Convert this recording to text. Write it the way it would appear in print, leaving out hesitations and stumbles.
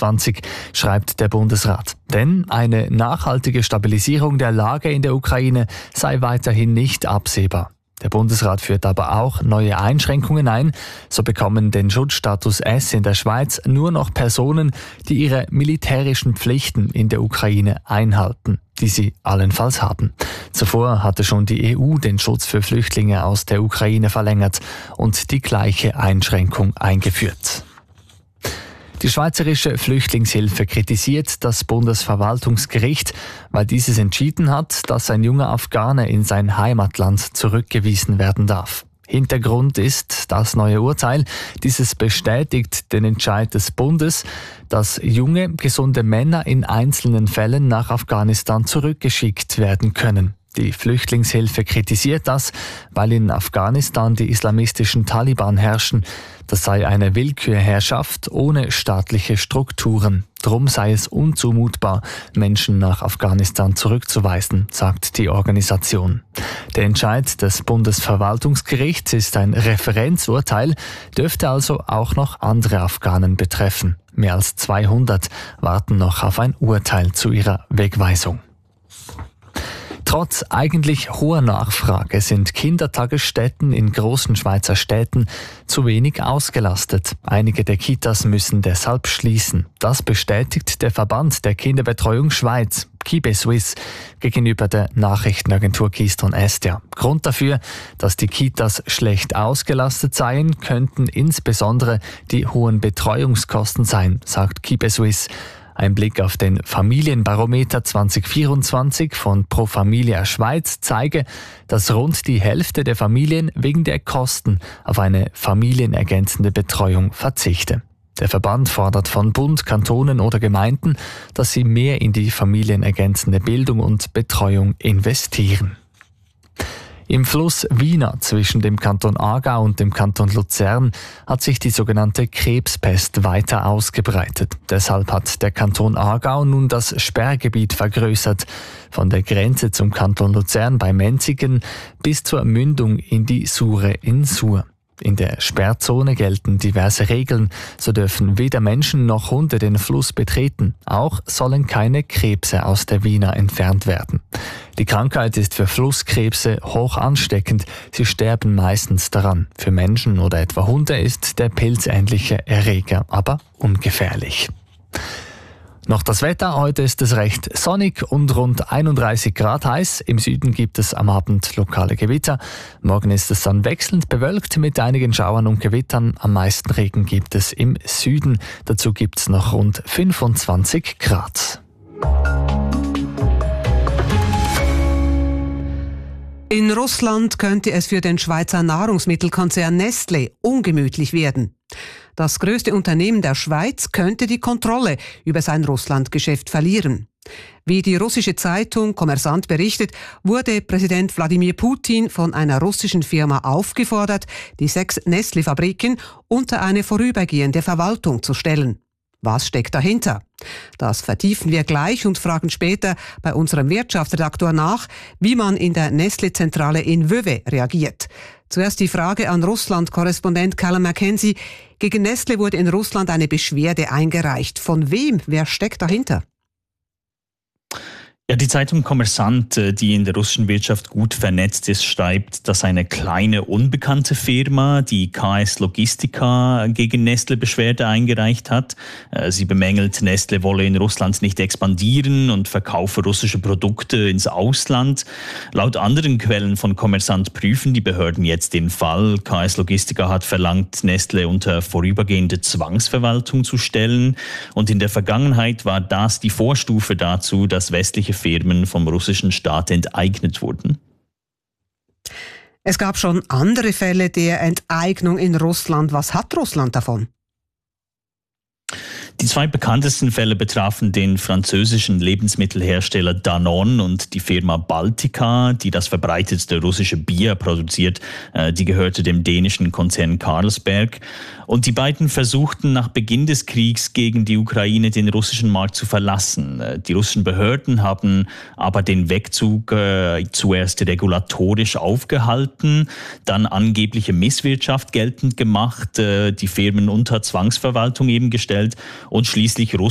2024, schreibt der Bundesrat. Denn eine nachhaltige Stabilisierung der Lage in der Ukraine sei weiterhin nicht absehbar. Der Bundesrat führt aber auch neue Einschränkungen ein. So bekommen den Schutzstatus S in der Schweiz nur noch Personen, die ihre militärischen Pflichten in der Ukraine einhalten, die sie allenfalls haben. Zuvor hatte schon die EU den Schutz für Flüchtlinge aus der Ukraine verlängert und die gleiche Einschränkung eingeführt. Die Schweizerische Flüchtlingshilfe kritisiert das Bundesverwaltungsgericht, weil dieses entschieden hat, dass ein junger Afghane in sein Heimatland zurückgewiesen werden darf. Hintergrund ist das neue Urteil. Dieses bestätigt den Entscheid des Bundes, dass junge, gesunde Männer in einzelnen Fällen nach Afghanistan zurückgeschickt werden können. Die Flüchtlingshilfe kritisiert das, weil in Afghanistan die islamistischen Taliban herrschen. Das sei eine Willkürherrschaft ohne staatliche Strukturen. Drum sei es unzumutbar, Menschen nach Afghanistan zurückzuweisen, sagt die Organisation. Der Entscheid des Bundesverwaltungsgerichts ist ein Referenzurteil, dürfte also auch noch andere Afghanen betreffen. Mehr als 200 warten noch auf ein Urteil zu ihrer Wegweisung. Trotz eigentlich hoher Nachfrage sind Kindertagesstätten in großen Schweizer Städten zu wenig ausgelastet. Einige der Kitas müssen deshalb schließen. Das bestätigt der Verband der Kinderbetreuung Schweiz, KiBeSuisse, gegenüber der Nachrichtenagentur Keystone Estia. Grund dafür, dass die Kitas schlecht ausgelastet seien, könnten insbesondere die hohen Betreuungskosten sein, sagt KiBeSuisse. Ein Blick auf den Familienbarometer 2024 von Pro Familia Schweiz zeige, dass rund die Hälfte der Familien wegen der Kosten auf eine familienergänzende Betreuung verzichte. Der Verband fordert von Bund, Kantonen oder Gemeinden, dass sie mehr in die familienergänzende Bildung und Betreuung investieren. Im Fluss Wiener zwischen dem Kanton Aargau und dem Kanton Luzern hat sich die sogenannte Krebspest weiter ausgebreitet. Deshalb hat der Kanton Aargau nun das Sperrgebiet vergrößert. Von der Grenze zum Kanton Luzern bei Menzigen bis zur Mündung in die Sure in Sur. In der Sperrzone gelten diverse Regeln. So dürfen weder Menschen noch Hunde den Fluss betreten. Auch sollen keine Krebse aus der Wiener entfernt werden. Die Krankheit ist für Flusskrebse hoch ansteckend. Sie sterben meistens daran. Für Menschen oder etwa Hunde ist der pilzähnliche Erreger aber ungefährlich. Noch das Wetter. Heute ist es recht sonnig und rund 31 Grad heiß. Im Süden gibt es am Abend lokale Gewitter. Morgen ist es dann wechselnd bewölkt mit einigen Schauern und Gewittern. Am meisten Regen gibt es im Süden. Dazu gibt es noch rund 25 Grad. In Russland könnte es für den Schweizer Nahrungsmittelkonzern Nestlé ungemütlich werden. Das größte Unternehmen der Schweiz könnte die Kontrolle über sein Russlandgeschäft verlieren. Wie die russische Zeitung Kommersant berichtet, wurde Präsident Wladimir Putin von einer russischen Firma aufgefordert, die 6 Nestlé-Fabriken unter eine vorübergehende Verwaltung zu stellen. Was steckt dahinter? Das vertiefen wir gleich und fragen später bei unserem Wirtschaftsredaktor nach, wie man in der Nestlé-Zentrale in Vevey reagiert. Zuerst die Frage an Russland-Korrespondent Callum Mackenzie. Gegen Nestlé wurde in Russland eine Beschwerde eingereicht. Von wem? Wer steckt dahinter? Ja, die Zeitung Kommersant, die in der russischen Wirtschaft gut vernetzt ist, schreibt, dass eine kleine unbekannte Firma, die KS Logistica, gegen Nestlé Beschwerde eingereicht hat. Sie bemängelt, Nestlé wolle in Russland nicht expandieren und verkaufe russische Produkte ins Ausland. Laut anderen Quellen von Kommersant prüfen die Behörden jetzt den Fall. KS Logistica hat verlangt, Nestlé unter vorübergehende Zwangsverwaltung zu stellen. Und in der Vergangenheit war das die Vorstufe dazu, dass westliche Firmen vom russischen Staat enteignet wurden. Es gab schon andere Fälle der Enteignung in Russland. Was hat Russland davon? Die 2 bekanntesten Fälle betrafen den französischen Lebensmittelhersteller Danone und die Firma Baltika, die das verbreitetste russische Bier produziert. Die gehörte dem dänischen Konzern Carlsberg. Und die beiden versuchten nach Beginn des Kriegs gegen die Ukraine den russischen Markt zu verlassen. Die russischen Behörden haben aber den Wegzug zuerst regulatorisch aufgehalten, dann angebliche Misswirtschaft geltend gemacht, die Firmen unter Zwangsverwaltung eben gestellt und schließlich